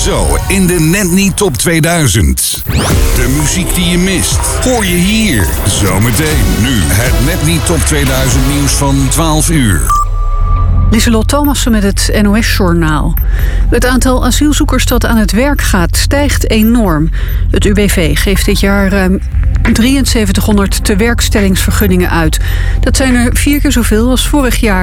Zo in de Net Niet Top 2000. De muziek die je mist, hoor je hier. Zometeen nu het Net Niet Top 2000 nieuws van 12 uur. Lieselot Thomassen met het NOS-journaal. Het aantal asielzoekers dat aan het werk gaat stijgt enorm. Het UWV geeft dit jaar ruim 7300 tewerkstellingsvergunningen uit. Dat zijn er 4 keer zoveel als vorig jaar.